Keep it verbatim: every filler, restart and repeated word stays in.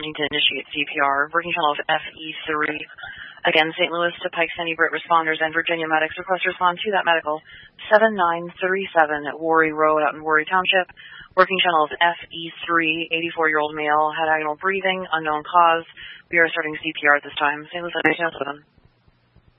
looking to initiate C P R. Working channel of F E three. Again, Saint Louis to Pike Sandy Britt responders and Virginia medics request to respond to that medical. seven nine three seven at Worry Road out in Worry Township. Working channel of F E three, eighty-four-year-old male, had agonal breathing, unknown cause. We are starting C P R at this time. Saint Louis nineteen oh seven.